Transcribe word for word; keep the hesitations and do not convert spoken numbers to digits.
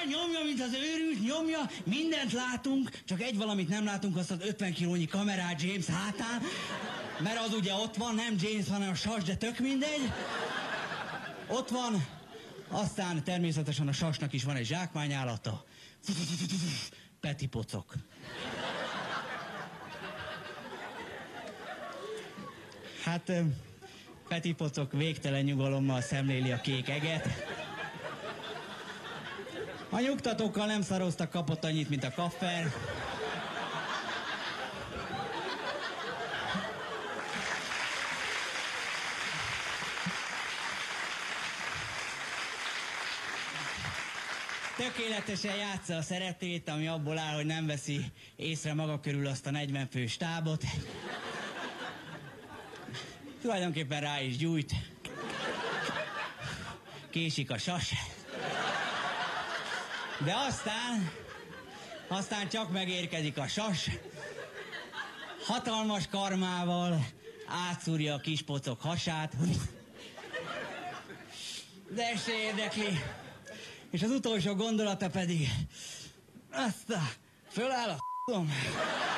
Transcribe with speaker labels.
Speaker 1: nyomja, mint az őrült, nyomja, mindent látunk, csak egy valamit nem látunk, azt az ötven kilónyi kamerát James hátán, mert az ugye ott van, nem James, hanem a sas, de tök mindegy. Ott van, aztán természetesen a sasnak is van egy zsákmányállata. Peti pocok. Hát Peti pocok végtelen nyugalommal szemléli a kék eget. A nyugtatókkal nem szaroztak, kapott annyit, mint a kaffer. Tökéletesen játsza a szerepét, ami abból áll, hogy nem veszi észre maga körül azt a negyven fős stábot. Tulajdonképpen rá is gyújt. Késik a sas. De aztán, aztán csak megérkezik a sas. Hatalmas karmával átszúrja a kis pocok hasát. De se érdekli. És az utolsó gondolata pedig, azt a, föláll a f***om.